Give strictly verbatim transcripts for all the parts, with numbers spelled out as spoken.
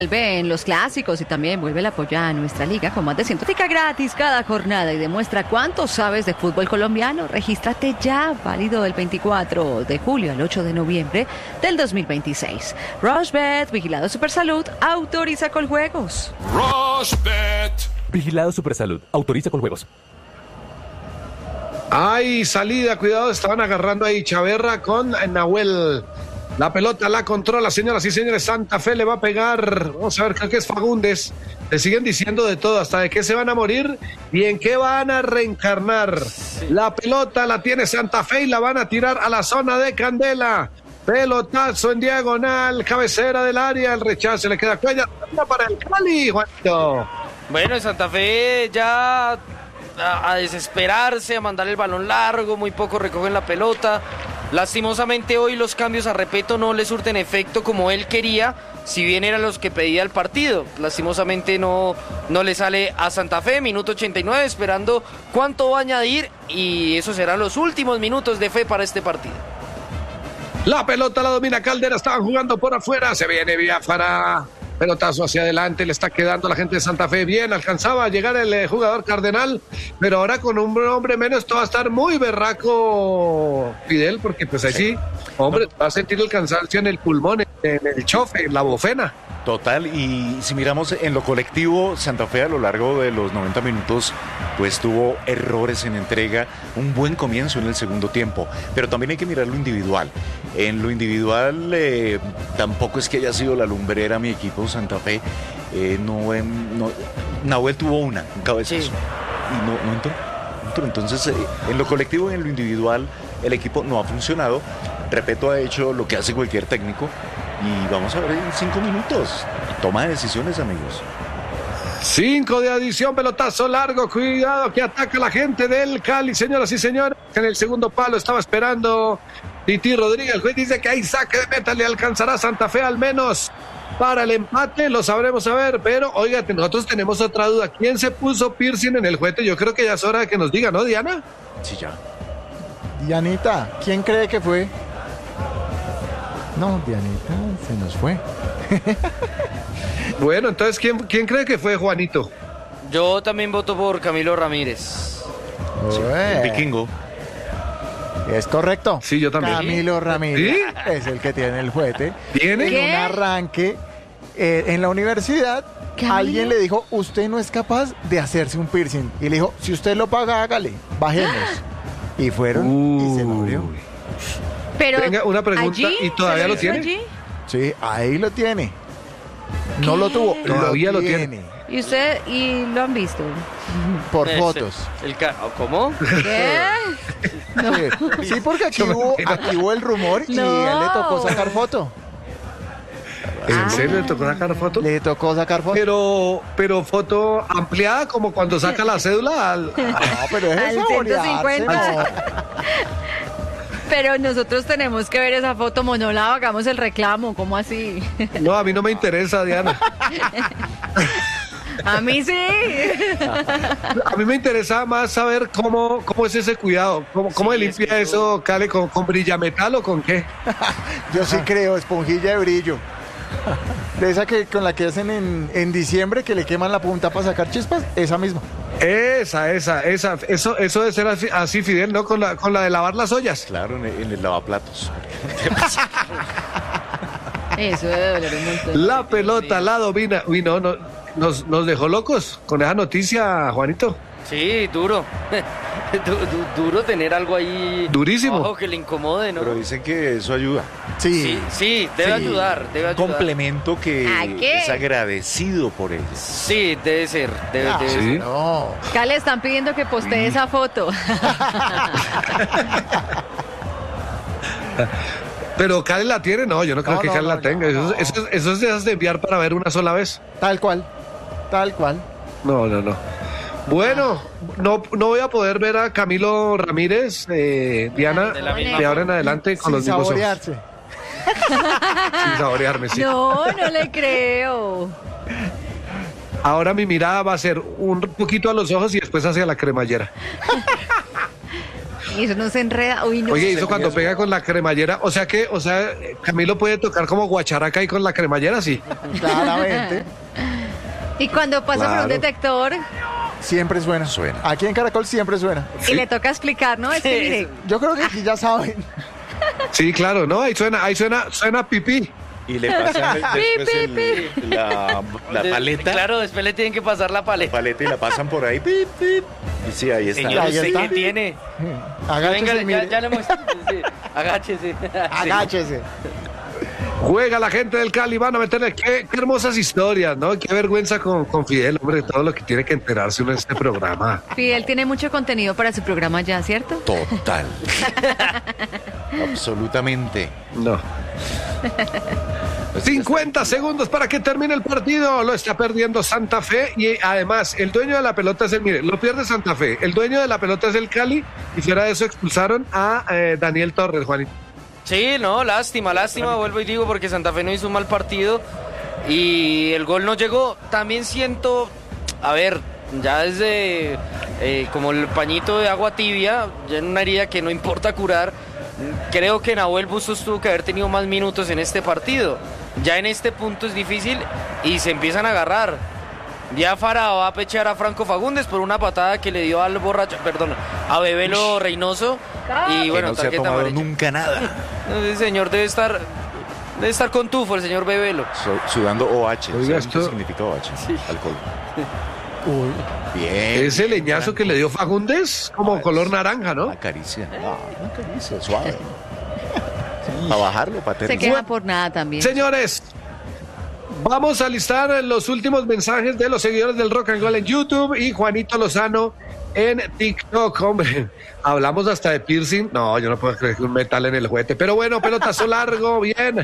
Vuelve en los clásicos y también vuelve el apoyo a nuestra liga con más de ciento gratis cada jornada y demuestra cuánto sabes de fútbol colombiano. Regístrate ya, válido del veinticuatro de julio al ocho de noviembre del dos mil veintiséis. Rushbet, Vigilado Supersalud, autoriza con juegos. Rushbet. Vigilado Supersalud, autoriza con juegos. Ay, salida, cuidado, estaban agarrando ahí Chaverra con Nahuel. La pelota la controla, señoras y señores. Santa Fe le va a pegar. Vamos a ver, creo que es Fagundes. Le siguen diciendo de todo, hasta de qué se van a morir y en qué van a reencarnar. Sí. La pelota la tiene Santa Fe y la van a tirar a la zona de Candela. Pelotazo en diagonal, cabecera del área, el rechazo le queda Cuellar para el Cali, Juanito. Bueno, Santa Fe ya a, a desesperarse, a mandar el balón largo, muy poco recogen la pelota. Lastimosamente hoy los cambios a Repeto no le surten efecto como él quería, si bien eran los que pedía el partido. Lastimosamente no, no le sale a Santa Fe, minuto ochenta y nueve, esperando cuánto va a añadir y esos serán los últimos minutos de Fe para este partido. La pelota la domina Caldera, estaban jugando por afuera, se viene Biafara. Pelotazo hacia adelante, le está quedando a la gente de Santa Fe bien, alcanzaba a llegar el eh, jugador Cardenal, pero ahora con un hombre menos esto va a estar muy berraco, Fidel, porque pues ahí sí, hombre, va a sentir el cansancio en el pulmón, en el chofe, en la bofena. Total, y si miramos en lo colectivo, Santa Fe a lo largo de los noventa minutos pues tuvo errores en entrega, un buen comienzo en el segundo tiempo, pero también hay que mirar lo individual. En lo individual eh, tampoco es que haya sido la lumbrera mi equipo Santa Fe, eh, no, eh, no, Nahuel tuvo una, un cabezazo, sí. y no, no entró, no entró. Entonces eh, en lo colectivo y en lo individual el equipo no ha funcionado. Repeto, ha hecho lo que hace cualquier técnico. Y vamos a ver en cinco minutos. Toma de decisiones, amigos. Cinco de adición, pelotazo largo. Cuidado que ataca la gente del Cali, señoras y señores. En el segundo palo estaba esperando Titi Rodríguez. El juez dice que hay saque de meta. Le alcanzará Santa Fe al menos para el empate. Lo sabremos a ver. Pero, oiga, nosotros tenemos otra duda. ¿Quién se puso piercing en el juguete? Yo creo que ya es hora de que nos diga, ¿no, Diana? Sí, ya. Dianita, ¿quién cree que fue? No, Dianita, se nos fue. Bueno, entonces, ¿quién, ¿quién cree que fue, Juanito? Yo también voto por Camilo Ramírez. Sí, el vikingo. Es correcto. Sí, yo también. Camilo Ramírez ¿Sí? es el que tiene el juguete. ¿Tiene? En un arranque eh, en la universidad, ¿Camilo? Alguien le dijo, usted no es capaz de hacerse un piercing. Y le dijo, si usted lo paga, hágale, bajemos. Y fueron uh. y se murió. Pero venga, una pregunta, allí, ¿y todavía lo tiene? Allí? Sí, ahí lo tiene. No ¿Qué? lo tuvo, todavía lo, lo tiene. tiene. ¿Y usted y lo han visto? Por Ese, fotos. El ca- ¿Cómo? ¿Qué? No. Sí, sí, porque aquí hubo, aquí hubo el rumor y no. a él le tocó sacar foto. ¿En Ah. serio le tocó sacar foto? Le tocó sacar foto. Pero, pero foto ampliada como cuando saca la cédula al... No, pero es Al eso, ciento cincuenta. no. Pero nosotros tenemos que ver esa foto, monolado, hagamos el reclamo, ¿cómo así? No, a mí no me interesa, Diana. A mí sí. A mí me interesa más saber cómo, cómo es ese cuidado, cómo, cómo Sí, se limpia es que eso, todo... Cale, con, con brillametal o con qué. Yo sí creo, esponjilla de brillo. De esa que con la que hacen en, en diciembre, que le queman la punta para sacar chispas, esa misma. Esa, esa, esa, eso, eso debe ser así, así, Fidel, ¿no? Con la, con la de lavar las ollas. Claro, en el, en el lavaplatos. Eso debe doler un montón. La pelota, sí. la domina. Uy, no, no, nos, nos dejó locos con esa noticia, Juanito. Sí, duro. du- du- duro tener algo ahí. Durísimo. Ojo, que le incomode, ¿no? Pero dicen que eso ayuda. Sí, Sí, sí, debe Sí. ayudar, debe ayudar. Complemento que ¿A qué? es agradecido por ellos. Sí, debe ser, debe, Ah, debe sí. ser. no. Acá le están pidiendo que postee esa foto. Pero Cale la tiene, no, yo no creo No, que no, Cale no, la tenga. no, no. Eso, eso, eso es de esas de enviar para ver una sola vez. Tal cual, tal cual. No, no, no. Bueno, no, no voy a poder ver a Camilo Ramírez, eh, Diana, De la misma de ahora en adelante con Sin los mismos ojos. saborearse. Sin saborearme, sí. No, no le creo. Ahora mi mirada va a ser un poquito a los ojos y después hacia la cremallera. Y eso no se enreda. Uy, no. Oye, hizo cuando pega con la cremallera. O sea que, o sea, Camilo puede tocar como guacharaca ahí con la cremallera, sí. Claramente. Y cuando pasa por un Claro. detector Siempre suena. Suena. Aquí en Caracol siempre suena. y le toca explicar, ¿no? Es que Sí, mire, eso. Yo creo que aquí ya saben. Sí, claro, ¿no? Ahí suena, ahí suena, suena pipí. Y le pasan después el- la, la De- paleta. Claro, después le tienen que pasar la La paleta. paleta y la pasan por ahí. Pip, pip. Y sí, ahí está. Señor, Ahí ¿usted está. qué tiene? Agáchese, Venga, mire. ya, ya le muestro. Sí, agáchese. Agáchese. Juega la gente del Cali, van a meterle. Qué, qué hermosas historias, ¿no? Qué vergüenza con, con Fidel, hombre, todo lo que tiene que enterarse uno en este programa. Fidel tiene mucho contenido para su programa ya, ¿cierto? Total. Absolutamente. No. cincuenta segundos para que termine el partido. Lo está perdiendo Santa Fe y además el dueño de la pelota es el, mire, lo pierde Santa Fe. El dueño de la pelota es el Cali y fuera de eso expulsaron a eh, Daniel Torres, Juanito. Sí, no, lástima, lástima, vuelvo y digo porque Santa Fe no hizo un mal partido y el gol no llegó. También siento, a ver, ya desde eh, como el pañito de agua tibia, ya en una herida que no importa curar, creo que Nahuel Bustos tuvo que haber tenido más minutos en este partido. Ya en este punto es difícil y se empiezan a agarrar. Diáfara va a pechar a Franco Fagundes por una patada que le dio al borracho, perdón, a Bebelo Reynoso. Y Que bueno, no se ha tarjeta tomado amarilla. nunca nada. El señor debe estar debe estar con tufo, el señor Bebelo. So- sudando O H. Oiga, ¿Saben qué esto- significa O H? Alcohol. Uy. Bien. Ese leñazo que le dio Fagundes, como color naranja, ¿no? Una caricia. No, una caricia, suave. Para bajarlo, para Se aterrizar. queja por nada también. Señores, vamos a listar los últimos mensajes de los seguidores del Rock and Roll en YouTube y Juanito Lozano en TikTok. Hombre, hablamos hasta de piercing. No, yo no puedo creer que un metal en el juguete. Pero bueno, pelotazo largo, bien.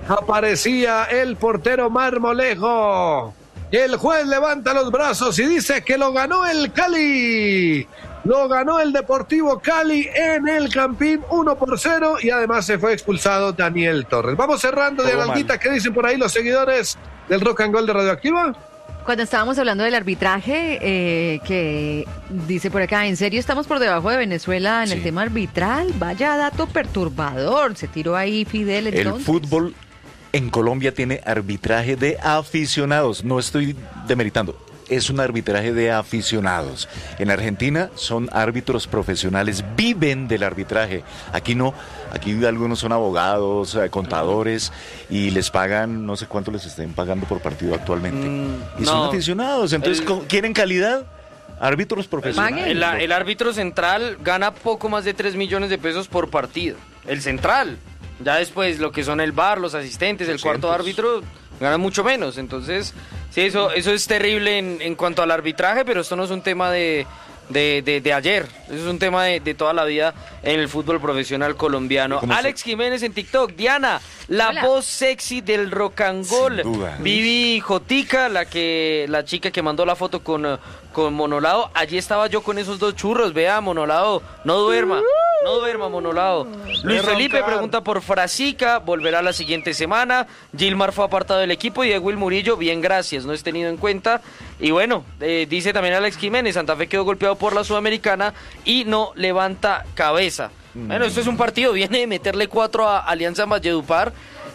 Aparecía el portero Marmolejo. El juez levanta los brazos y dice que lo ganó el Cali. Lo ganó el Deportivo Cali en el Campín uno por cero y además se fue expulsado Daniel Torres. Vamos cerrando de Todo Analguita. mal. ¿Qué dicen por ahí los seguidores del Rock and Roll de Radioactiva? Cuando estábamos hablando del arbitraje, eh, que dice por acá, ¿en serio estamos por debajo de Venezuela en Sí. el tema arbitral? Vaya dato perturbador. Se tiró ahí Fidel El entonces. fútbol en Colombia tiene arbitraje de aficionados. No estoy demeritando. Es un arbitraje de aficionados. En Argentina son árbitros profesionales, viven del arbitraje. Aquí no, aquí algunos son abogados, eh, contadores y les pagan, no sé cuánto les estén pagando por partido actualmente. Mm, y son no. aficionados, entonces El- co- ¿quieren calidad? Árbitros profesionales. El, el árbitro central gana poco más de tres millones de pesos por partido. El central. Ya después lo que son el V A R, los asistentes, el cuarto doscientos. árbitro gana mucho menos. Entonces, sí, eso, eso es terrible en, en cuanto al arbitraje, pero esto no es un tema de, de, de- de ayer. Eso es un tema de, de toda la vida en el fútbol profesional colombiano. ¿Cómo se- Alex Jiménez en TikTok. Diana, la Hola. voz sexy del rock and roll. Sin duda. Vivi Jotica, la que la chica que mandó la foto con, eh, con Monolao. Allí estaba yo con esos dos churros. Vea, Monolao, no duerma. No duerma, Monolao. Luis Felipe roncar. pregunta por Frasica, volverá la siguiente semana. Gilmar fue apartado del equipo y Will Murillo, bien, gracias, no es tenido en cuenta. Y bueno, eh, dice también Alex Jiménez, Santa Fe quedó golpeado por la Sudamericana y no levanta cabeza. Bueno, esto es un partido, viene de meterle cuatro a Alianza Valledupar.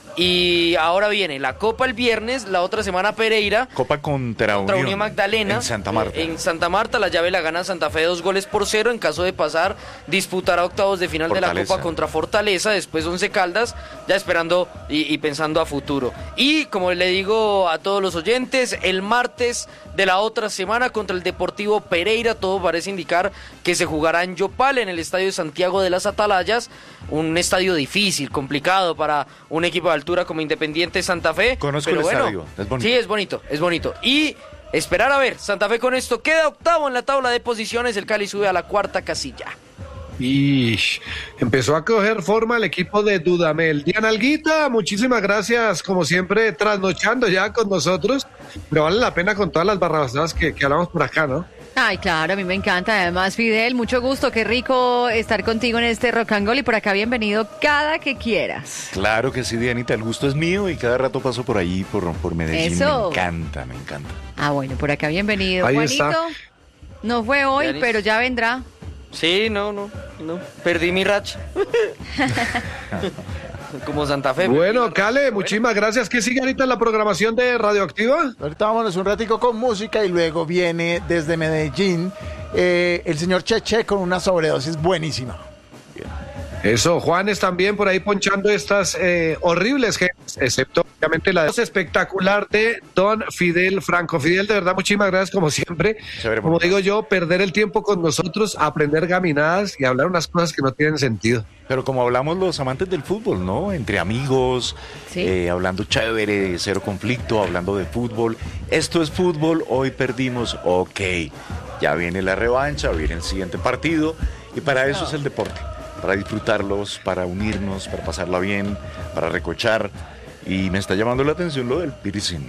Y ahora viene la Copa el viernes, la otra semana Pereira. Copa contra, Contra Unión, Unión Magdalena. En Santa Marta. Eh, En Santa Marta, la llave la gana Santa Fe dos goles por cero. En caso de pasar, disputará octavos de final de la Fortaleza. Copa contra Fortaleza. Después Once Caldas, ya esperando y, y pensando a futuro. Y como le digo a todos los oyentes, el martes de la otra semana contra el Deportivo Pereira, todo parece indicar que se jugará en Yopal, en el Estadio Santiago de las Atalayas. Un estadio difícil, complicado para un equipo de altura como Independiente Santa Fe. Conozco pero el bueno, estadio, es bonito. Sí, es bonito, es bonito. Y esperar a ver, Santa Fe con esto queda octavo en la tabla de posiciones, el Cali sube a la cuarta casilla. Y empezó a coger forma el equipo de Dudamel. Diana Alguita, muchísimas gracias, como siempre, trasnochando ya con nosotros. Pero vale la pena con todas las barrabasadas que, que hablamos por acá, ¿no? Ay, claro, a mí me encanta. Además, Fidel, mucho gusto, qué rico estar contigo en este Rock and Roll y por acá bienvenido cada que quieras. Claro que sí, Dianita, el gusto es mío y cada rato paso por ahí, por, por Medellín. Eso. Me encanta, me encanta. Ah, bueno, por acá bienvenido. Ahí Juanito, está. no fue hoy, Yanis. pero ya vendrá. Sí, no, no, no. Perdí mi racha. Como Santa Fe. Bueno, Cale, muchísimas gracias. ¿Qué sigue ahorita en la programación de Radioactiva? Ahorita vámonos un ratico con música y luego viene desde Medellín eh, el señor Cheche con una sobredosis buenísima. Eso, Juanes también por ahí ponchando estas eh, horribles genes, excepto obviamente la voz espectacular de Don Fidel Franco. Fidel, de verdad, muchísimas gracias como siempre. Chévere, Como bonito. digo yo, perder el tiempo con nosotros, aprender gaminadas y hablar unas cosas que no tienen sentido. Pero como hablamos los amantes del fútbol, ¿no? Entre amigos, Sí. eh, hablando chévere, cero conflicto, hablando de fútbol. Esto es fútbol, hoy perdimos, ok. Ya viene la revancha, viene el siguiente partido y para eso es el deporte. Para disfrutarlos, para unirnos, para pasarla bien, para recochar. Y me está llamando la atención lo del piercing.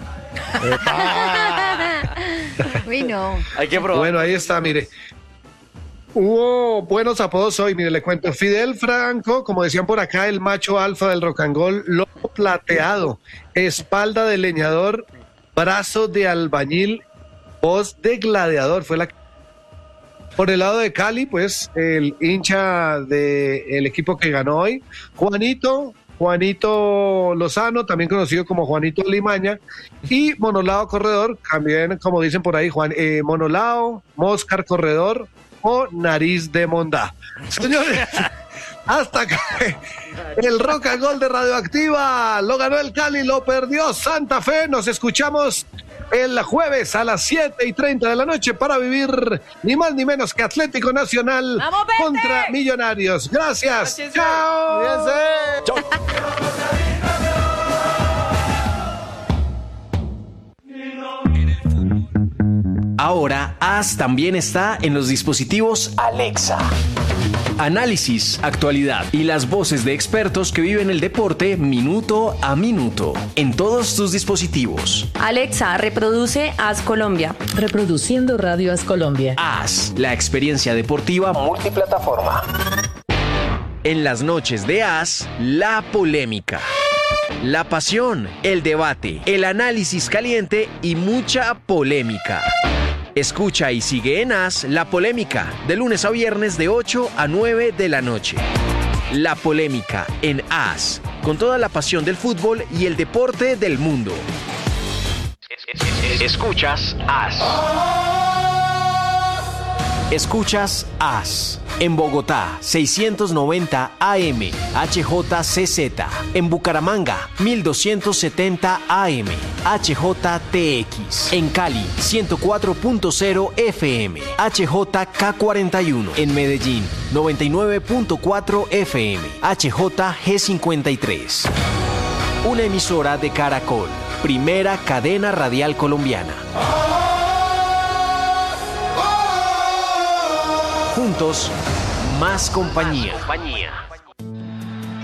Uy, no. Hay que probar. Bueno, ahí está, mire. Hubo buenos apodos hoy, mire, le cuento. Fidel Franco, como decían por acá, el macho alfa del rock and roll, lobo plateado, espalda de leñador, brazo de albañil, voz de gladiador. Fue la. Por el lado de Cali, pues, el hincha del equipo que ganó hoy, Juanito, Juanito Lozano, también conocido como Juanito Limaña, y Monolao Corredor, también como dicen por ahí, Juan, eh, Monolao, Moscar Corredor o Nariz de Mondá. Señores, hasta acá el rock and roll de Radioactiva, lo ganó el Cali, lo perdió Santa Fe, nos escuchamos el jueves a las siete y treinta de la noche para vivir ni más ni menos que Atlético Nacional ¡Vamos, Verde! contra Millonarios. Gracias. Gracias. Chao. Cuídense. Ahora, As también está en los dispositivos Alexa. Análisis, actualidad y las voces de expertos que viven el deporte minuto a minuto en todos tus dispositivos. Alexa, reproduce As Colombia. Reproduciendo Radio As Colombia. As, la experiencia deportiva multiplataforma. En las noches de As, la polémica, la pasión, el debate, el análisis caliente y mucha polémica. Escucha y sigue en As La Polémica, de lunes a viernes de ocho a nueve de la noche. La Polémica en As, con toda la pasión del fútbol y el deporte del mundo. Escuchas As. Escuchas As. En Bogotá, seiscientos noventa A M, H J C Z. En Bucaramanga, mil doscientos setenta A M, H J T X. En Cali, ciento cuatro punto cero F M, H J K cuarenta y uno. En Medellín, noventa y nueve punto cuatro F M, H J G cincuenta y tres. Una emisora de Caracol, primera cadena radial colombiana. Juntos, más compañía.